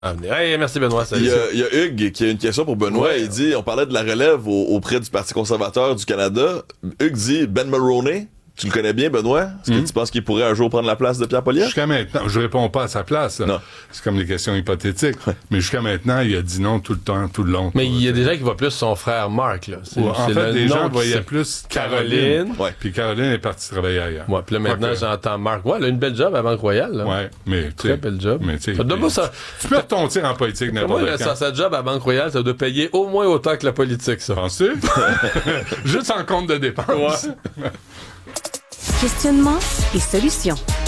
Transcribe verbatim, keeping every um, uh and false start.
à venir. Hey, merci Benoît. Il y, a, il y a Hugues qui a une question pour Benoît. Ouais. Il dit, on parlait de la relève au, auprès du Parti conservateur du Canada. Hugues dit, Ben Mulroney, tu le connais bien, Benoît? Est-ce mm-hmm. que tu penses qu'il pourrait un jour prendre la place de Pierre Poilievre? Jusqu'à maintenant, je réponds pas à sa place. Là. Non. C'est comme des questions hypothétiques. Ouais. Mais jusqu'à maintenant, il a dit non tout le temps, tout le long. Mais il y a des gens qui voient plus son frère Marc, là. C'est, ouais, en c'est fait, des gens voyaient plus Caroline. Caroline. Ouais. Puis Caroline est partie travailler ailleurs. Ouais, puis là, maintenant, que... j'entends Marc. Ouais, elle a une belle job à Banque Royale, là. Ouais, mais. Très belle job. Mais tu sais. Ça... Tu peux retomber en politique n'importe quand. Moi, sa job à Banque Royale, ça doit payer au moins autant que la politique, ça. Penses-tu? Juste en compte de dépenses. Ouais. Questionnement et solutions.